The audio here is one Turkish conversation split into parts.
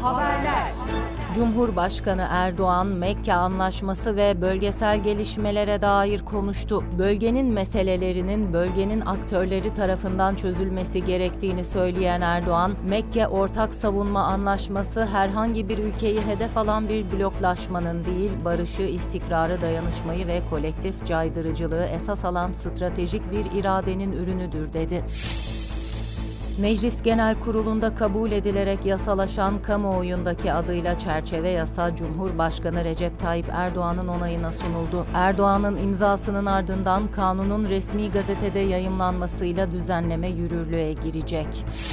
Haberler. Cumhurbaşkanı Erdoğan, Mekke Anlaşması ve bölgesel gelişmelere dair konuştu. Bölgenin meselelerinin bölgenin aktörleri tarafından çözülmesi gerektiğini söyleyen Erdoğan, Mekke Ortak Savunma Anlaşması herhangi bir ülkeyi hedef alan bir bloklaşmanın değil, barışı, istikrarı, dayanışmayı ve kolektif caydırıcılığı esas alan stratejik bir iradenin ürünüdür dedi. Meclis Genel Kurulu'nda kabul edilerek yasalaşan kamuoyundaki adıyla çerçeve yasa Cumhurbaşkanı Recep Tayyip Erdoğan'ın onayına sunuldu. Erdoğan'ın imzasının ardından kanunun resmi gazetede yayımlanmasıyla düzenleme yürürlüğe girecek.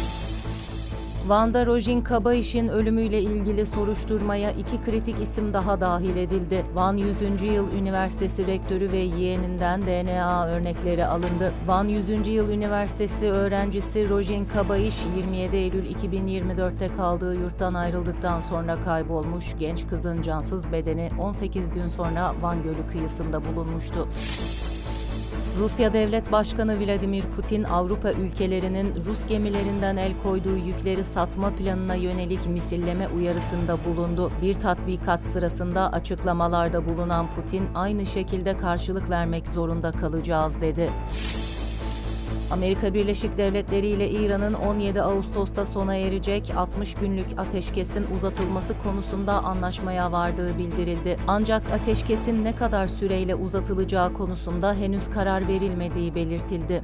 Van'da Rojin Kabayiş'in ölümüyle ilgili soruşturmaya 2 kritik isim daha dahil edildi. Van 100. Yıl Üniversitesi Rektörü ve yeğeninden DNA örnekleri alındı. Van 100. Yıl Üniversitesi öğrencisi Rojin Kabayiş, 27 Eylül 2024'te kaldığı yurttan ayrıldıktan sonra kaybolmuş. Genç kızın cansız bedeni 18 gün sonra Van Gölü kıyısında bulunmuştu. Rusya Devlet Başkanı Vladimir Putin, Avrupa ülkelerinin Rus gemilerinden el koyduğu yükleri satma planına yönelik misilleme uyarısında bulundu. Bir tatbikat sırasında açıklamalarda bulunan Putin, aynı şekilde karşılık vermek zorunda kalacağız dedi. Amerika Birleşik Devletleri ile İran'ın 17 Ağustos'ta sona erecek 60 günlük ateşkesin uzatılması konusunda anlaşmaya vardığı bildirildi. Ancak ateşkesin ne kadar süreyle uzatılacağı konusunda henüz karar verilmediği belirtildi.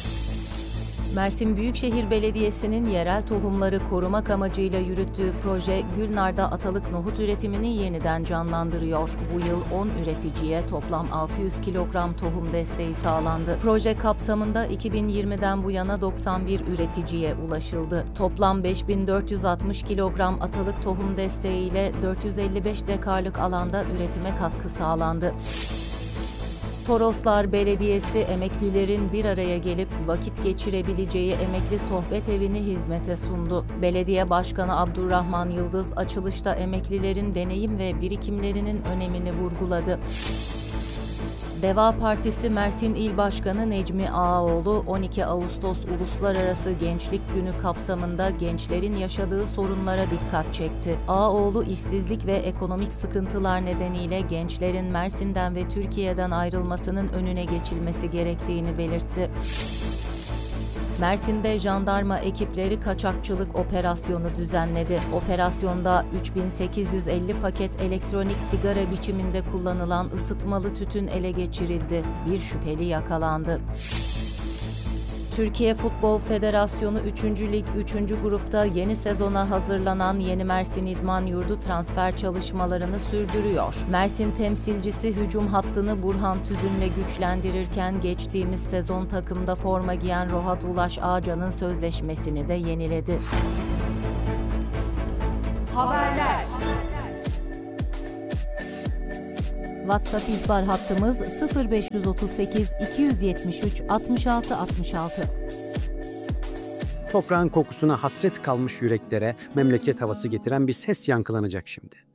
Mersin Büyükşehir Belediyesi'nin yerel tohumları korumak amacıyla yürüttüğü proje Gülnar'da atalık nohut üretimini yeniden canlandırıyor. Bu yıl 10 üreticiye toplam 600 kilogram tohum desteği sağlandı. Proje kapsamında 2020'den bu yana 91 üreticiye ulaşıldı. Toplam 5460 kilogram atalık tohum desteğiyle 455 dekarlık alanda üretime katkı sağlandı. Toroslar Belediyesi emeklilerin bir araya gelip vakit geçirebileceği emekli sohbet evini hizmete sundu. Belediye Başkanı Abdurrahman Yıldız açılışta emeklilerin deneyim ve birikimlerinin önemini vurguladı. Deva Partisi Mersin İl Başkanı Necmi Ağaoğlu, 12 Ağustos Uluslararası Gençlik Günü kapsamında gençlerin yaşadığı sorunlara dikkat çekti. Ağaoğlu, işsizlik ve ekonomik sıkıntılar nedeniyle gençlerin Mersin'den ve Türkiye'den ayrılmasının önüne geçilmesi gerektiğini belirtti. Mersin'de jandarma ekipleri kaçakçılık operasyonu düzenledi. Operasyonda 3850 paket elektronik sigara biçiminde kullanılan ısıtmalı tütün ele geçirildi. Bir şüpheli yakalandı. Türkiye Futbol Federasyonu 3. Lig 3. grupta yeni sezona hazırlanan Yeni Mersin İdman Yurdu transfer çalışmalarını sürdürüyor. Mersin temsilcisi hücum hattını Burhan Tüzün'le güçlendirirken geçtiğimiz sezon takımda forma giyen Rohat Ulaş Ağcan'ın sözleşmesini de yeniledi. Haberler. WhatsApp ihbar hattımız 0538 273 66 66. Toprağın kokusuna hasret kalmış yüreklere memleket havası getiren bir ses yankılanacak şimdi.